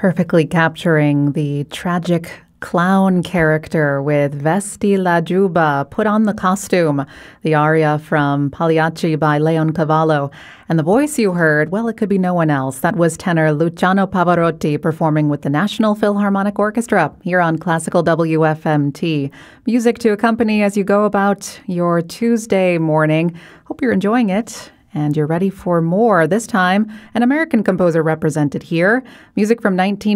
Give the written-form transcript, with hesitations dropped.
Perfectly capturing the tragic clown character with Vesti la Giubba, Put on the Costume, the aria from Pagliacci by Leoncavallo. And the voice you heard, well, it could be no one else. That was tenor Luciano Pavarotti performing with the National Philharmonic Orchestra here on Classical WFMT. Music to accompany as you go about your Tuesday morning. Hope you're enjoying it. And you're ready for more. This time, an American composer represented here. Music from